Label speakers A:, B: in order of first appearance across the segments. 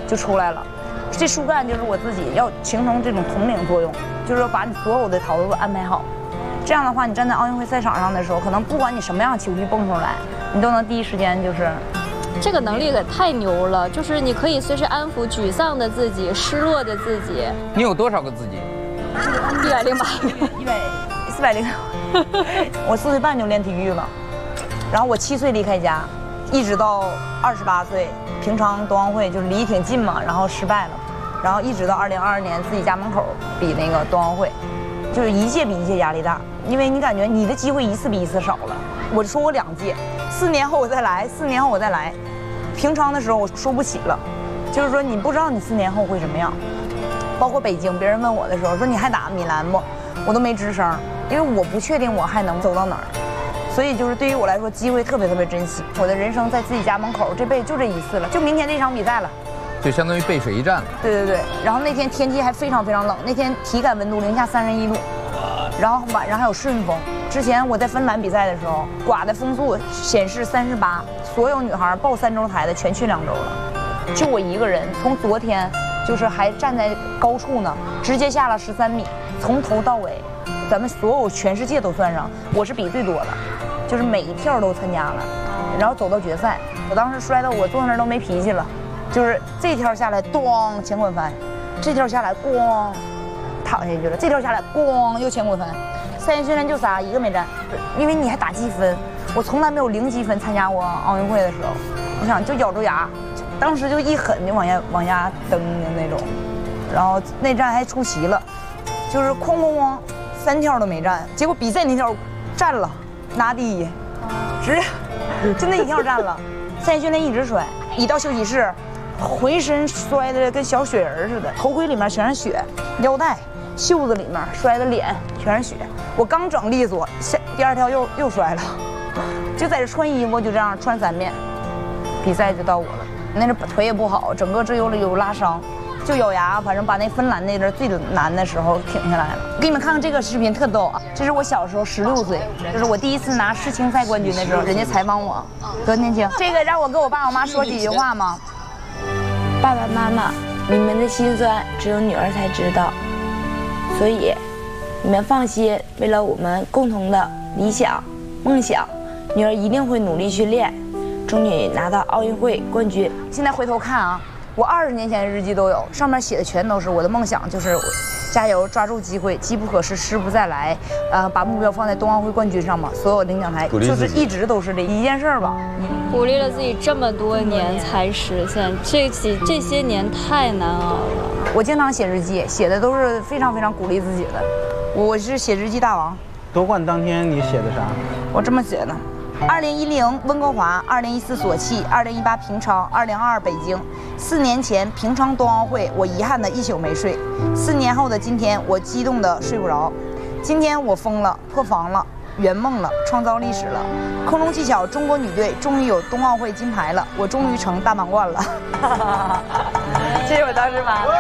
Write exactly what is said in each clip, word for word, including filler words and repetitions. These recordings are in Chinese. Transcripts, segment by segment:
A: 就出来了。这树干就是我自己要形成这种统领作用，就是说把你所有的投入安排好。这样的话，你站在奥运会赛场上的时候，可能不管你什么样的情绪蹦出来，你都能第一时间就是。
B: 这个能力也太牛了，就是你可以随时安抚沮丧的自己、失落的自己。
C: 你有多少个自己？
B: 一百零八个，
A: 一百四百零。我四岁半就练体育了，然后我七岁离开家，一直到二十八岁，平昌冬奥会就是离挺近嘛，然后失败了，然后一直到二零二二年自己家门口比那个冬奥会，就是一届比一届压力大，因为你感觉你的机会一次比一次少了。我说我两届，四年后我再来，四年后我再来。平昌的时候我输不起了，就是说你不知道你四年后会什么样。包括北京，别人问我的时候说你还打米兰不，我都没吱声，因为我不确定我还能走到哪儿。所以就是对于我来说，机会特别特别珍惜。我的人生在自己家门口，这辈子就这一次了，就明天这场比赛了，
C: 就相当于背水一战了。
A: 对对对，然后那天天气还非常非常冷，那天体感温度零下三十一度，然后晚上还有顺风。之前我在芬兰比赛的时候，刮的风速显示三十八，所有女孩报三周台的全去两周了，就我一个人，从昨天就是还站在高处呢，直接下了十三米，从头到尾，咱们所有全世界都算上，我是比最多的，就是每一跳都参加了，然后走到决赛，我当时摔到我坐那儿都没脾气了，就是这跳下来咣前滚翻，这跳下来咣躺下去了，这跳下来咣又前滚翻。赛前训练就仨，一个没占，因为你还打积分，我从来没有零积分参加过奥运会的时候，我想就咬住牙，当时就一狠就往下往下蹬的那种，然后内战还出奇了，就是哐哐哐三跳都没占，结果比赛那跳占了，拿第一，直就那一跳占了，赛前训练一直摔，一到休息室，浑身摔的跟小雪人似的，头盔里面全是血，腰带。袖子里面摔的脸全是血，我刚整利索，下第二条又又摔了，就在这穿衣服就这样穿三遍，比赛就到我了。那是腿也不好，整个这有有拉伤，就咬牙，反正把那芬兰那阵最难的时候挺下来了。给你们看看这个视频特逗啊，这是我小时候十六岁，就是我第一次拿世青赛冠军的时候，人家采访我，多年轻，这个让我跟我爸我妈说几句话吗？
D: 爸爸妈妈，你们的心酸只有女儿才知道。所以，你们放心，为了我们共同的理想、梦想，女儿一定会努力训练，争取拿到奥运会冠军。
A: 现在回头看啊，我二十年前的日记都有，上面写的全都是我的梦想，就是加油，抓住机会，机不可失，失不再来，呃，把目标放在冬奥会冠军上嘛。所有领奖台就是一直都是这一件事儿吧。
B: 鼓励了自己这么多年才实现，这几这些年太难熬了。
A: 我经常写日记，写的都是非常非常鼓励自己的。我是写日记大王。
E: 夺冠当天你写的啥？
A: 我这么写的：二零一零温哥华，二零一四索契，二零一八平昌，二零二二北京。四年前平昌冬奥会，我遗憾的一宿没睡。四年后的今天，我激动的睡不着。今天我疯了，破防了，圆梦了，创造历史了。空中技巧中国女队终于有冬奥会金牌了，我终于成大满贯了。这是我当时发的。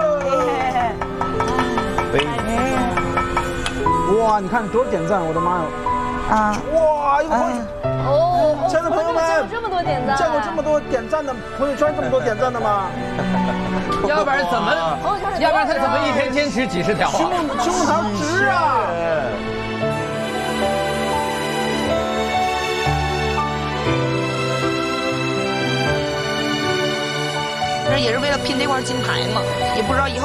E: 哇，你看多少点赞，我的妈呀！
A: 啊！
E: 哇，一个朋友
B: 哦，
E: 亲爱的朋友们，
B: 有这么多点赞，
E: 见过这么多点赞的朋友圈，这么多点赞的吗？
C: 要不然怎么？要不然他怎么一天坚持几十条啊？
E: 青木青木条直啊！
A: 这也是为了拼这块金牌嘛，也不知道以后。